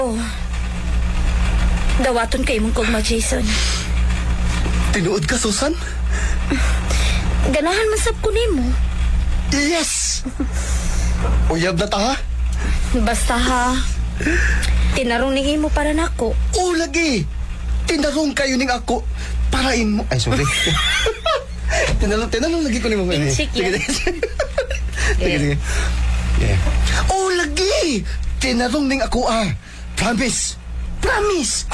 Oh. Dawaton kay mong kugma, Jason. Tinuod ka, Susan? Ganahan masab ko nimo. Yes! Uyab na ta, ha? Basta ha. Tinarong ni imo para nako. O, lagi! Tinarong kayo ning ako. Parain mo. Ay, sorry. tinarong lagi ko ni mo. Insik yan. Sige. Yeah. O, lagi! Tinarong ning ako, ah. Promise!